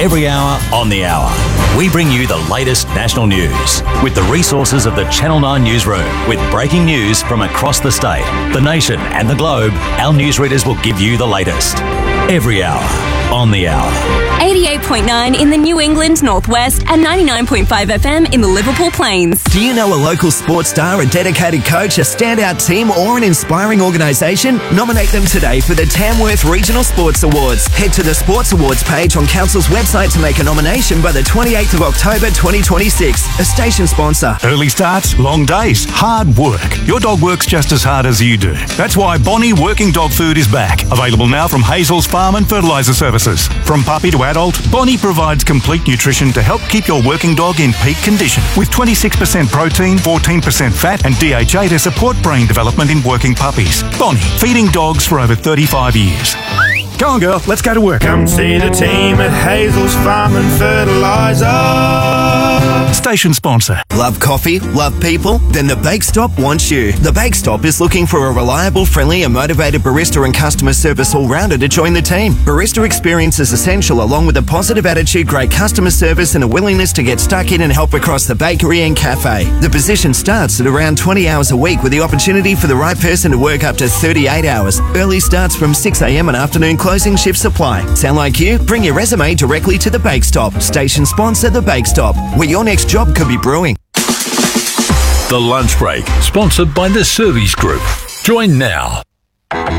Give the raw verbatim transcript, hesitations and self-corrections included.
Every hour on the hour, we bring you the latest national news with the resources of the Channel nine newsroom. With breaking news from across the state, the nation and the globe, our newsreaders will give you the latest. Every hour on the hour. eighty-eight point nine in the New England Northwest and ninety-nine point five F M in the Liverpool Plains. Do you know a local sports star, a dedicated coach, a standout team or an inspiring organisation? Nominate them today for the Tamworth Regional Sports Awards. Head to the Sports Awards page on Council's website to make a nomination by the twenty-eighth of October twenty twenty-six. A station sponsor. Early starts, long days, hard work. Your dog works just as hard as you do. That's why Bonnie Working Dog Food is back. Available now from Hazel's Farm and Fertiliser Services. From puppy to adult, Bonnie provides complete nutrition to help keep your working dog in peak condition. With twenty-six percent protein, fourteen percent fat and D H A to support brain development in working puppies. Bonnie, feeding dogs for over thirty-five years. Go on, girl, let's go to work. Come see the team at Hazel's Farm and Fertiliser. Station sponsor. Love coffee? Love people? Then the Bake Stop wants you. The Bake Stop is looking for a reliable, friendly and motivated barista and customer service all-rounder to join the team. Barista experience is essential, along with a positive attitude, great customer service and a willingness to get stuck in and help across the bakery and cafe. The position starts at around twenty hours a week with the opportunity for the right person to work up to thirty-eight hours. Early starts from six a m and afternoon closing shifts apply. Sound like you? Bring your resume directly to the Bake Stop. Station sponsor, the Bake Stop, where your next job could be brewing. The Lunch Break, sponsored by the Service Group. Join now.